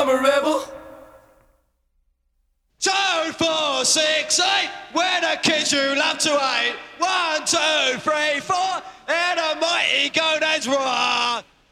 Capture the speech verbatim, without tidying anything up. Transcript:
I'm a rebel. Two, four, six, eight. We're the kids you love to hate. One, two, three, four. And a mighty go